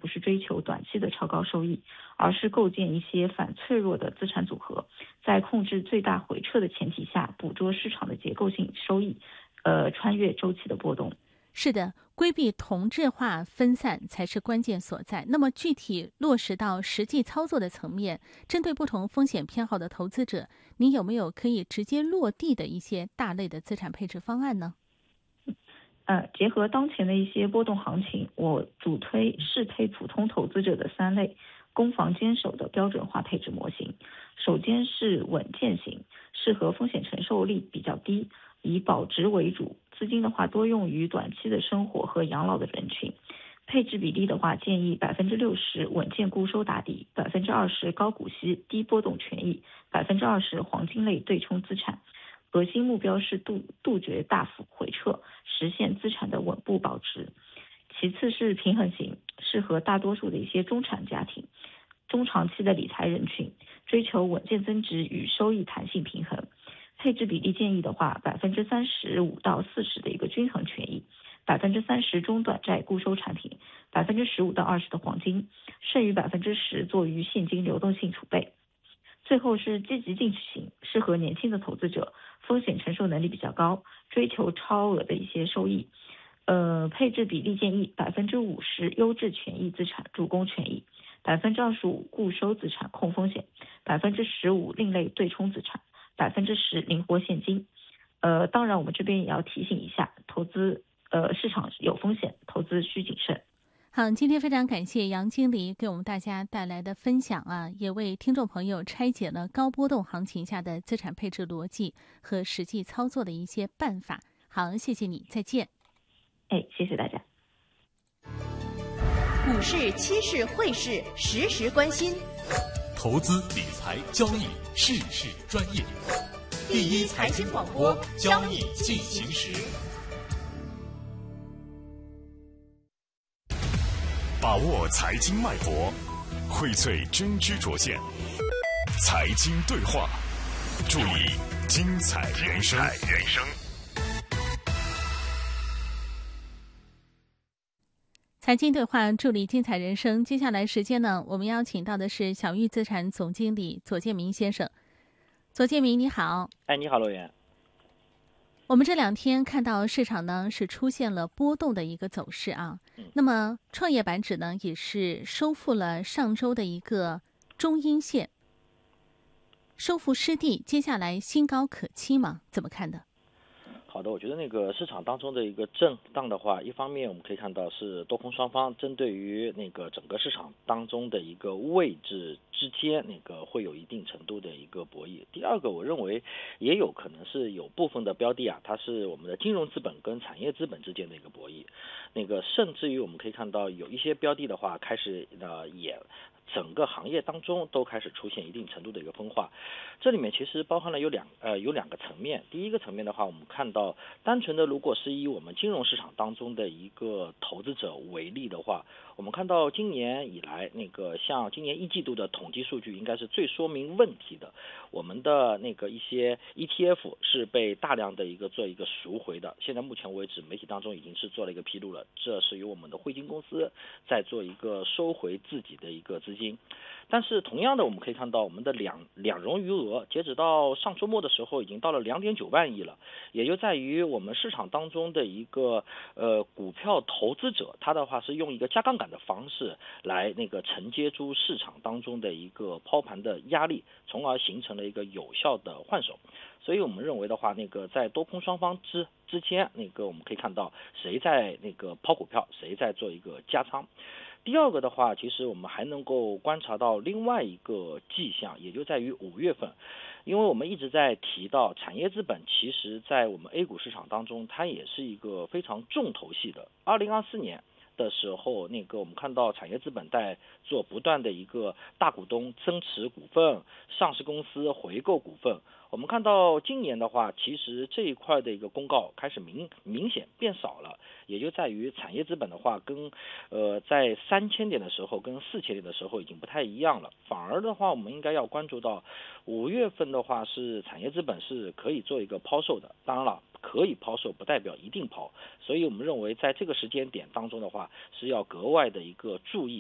不是追求短期的超高收益，而是构建一些反脆弱的资产组合，在控制最大回撤的前提下，捕捉市场的结构性收益，穿越周期的波动。 是的，规避同质化分散才是关键所在。那么具体落实到实际操作的层面，针对不同风险偏好的投资者，您有没有可以直接落地的一些大类的资产配置方案呢？ 结合当前的一些波动行情，我主推适配普通投资者的3类攻防坚守的标准化配置模型。首先是稳健型，适合风险承受力比较低，以保值为主，资金的话多用于短期的生活和养老的人群。配置比例的话，建议60%稳健固收打底，20%高股息低波动权益，20%黄金类对冲资产。核心目标是杜绝大幅回撤，实现资产的稳步保值。其次是平衡型，适合大多数的一些中产家庭、中长期的理财人群，追求稳健增值与收益弹性平衡。配置比例建议的话，35%到40%的一个均衡权益，30%中短债固收产品，15%到20%的黄金，剩余10%作于现金流动性储备。最后是积极进取型，适合年轻的投资者，风险承受能力比较高，追求超额的一些收益。配置比例建议50%优质权益资产主攻权益，25%固收资产控风险，15%另类对冲资产，10%灵活现金。当然我们这边也要提醒一下，投资市场有风险，投资需谨慎。 好，今天非常感谢杨经理给我们大家带来的分享啊，也为听众朋友拆解了高波动行情下的资产配置逻辑和实际操作的一些办法。好，谢谢你，再见。 谢谢大家。 股市、期市、汇市，时时关心。 投资理财交易，事事专业。第一财经广播，交易进行时。把握财经脉搏，荟萃真知灼见，财经对话，注意精彩人生。 财经对话，助力精彩人生。接下来时间呢，我们邀请到的是小玉资产总经理左建明先生。左建明，你好。 你好，罗源。 我们这2天看到市场呢是出现了波动的一个走势啊。那么创业板指呢也是收复了上周的一个中阴线，收复失地，接下来新高可期吗？怎么看的？ 好的，我觉得那个市场当中的一个震荡的话，一方面我们可以看到是多空双方针对于那个整个市场当中的一个位置之间那个会有一定程度的一个博弈。第二个，我认为也有可能是有部分的标的它是我们的金融资本跟产业资本之间的一个博弈。那个甚至于我们可以看到有一些标的的话，开始也整个行业当中都开始出现一定程度的一个分化。这里面其实包含了有两个层面。第一个层面的话，我们看到单纯的如果是以我们金融市场当中的一个投资者为例的话，我们看到今年以来那个像今年1季度的统计数据应该是最说明问题的。我们的那个一些 ETF 是被大量的做一个赎回的，现在目前为止媒体当中已经是做了一个披露了，这是由我们的汇金公司在做一个收回自己的一个资金。但是同样的，我们可以看到我们的两融余额截止到上周末的时候已经到了2.9万亿了，也就在于我们市场当中的一个股票投资者，他的话是用一个加杠杆的方式来那个承接住市场当中的一个抛盘的压力，从而形成了一个有效的换手。所以我们认为的话，那个在多空双方之间，那个我们可以看到谁在那个抛股票，谁在做一个加仓。第二个的话，其实我们还能够观察到另外一个迹象，也就在于5月份，因为我们一直在提到产业资本，其实在我们 A 股市场当中，它也是一个非常重头戏的。2024年的时候，那个我们看到产业资本在做不断的一个大股东增持股份、上市公司回购股份。我们看到今年的话，其实这一块的一个公告开始明显变少了，也就在于产业资本的话跟在3000点的时候跟4000点的时候已经不太一样了。反而的话，我们应该要关注到5月份的话是产业资本是可以做一个抛售的，当然了，可以抛售不代表一定抛，所以我们认为在这个时间点当中的话是要格外的一个注意